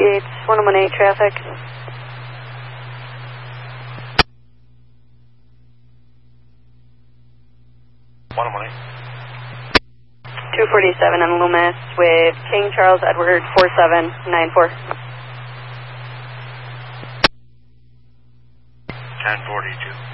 it's 1018 traffic. 247 on Loomis with King Charles Edward 4794. 1042.